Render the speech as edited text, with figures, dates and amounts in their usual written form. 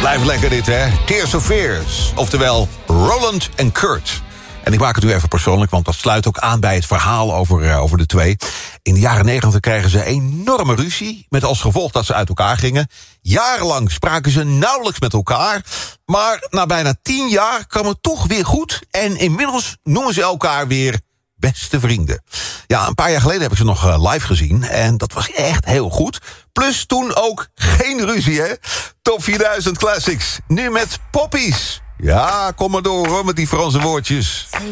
Blijft lekker dit, hè? Tears of Fears. Oftewel Roland en Kurt. En ik maak het u even persoonlijk, want dat sluit ook aan bij het verhaal over de twee. In de jaren 90 kregen ze enorme ruzie, met als gevolg dat ze uit elkaar gingen. Jarenlang spraken ze nauwelijks met elkaar. Maar na bijna 10 jaar kwam het toch weer goed. En inmiddels noemen ze elkaar weer beste vrienden. Ja, een paar jaar geleden heb ik ze nog live gezien. En dat was echt heel goed. Plus toen ook geen ruzie, hè? Top 4000 Classics. Nu met poppies. Ja, kom maar door hoor, met die Franse woordjes. Say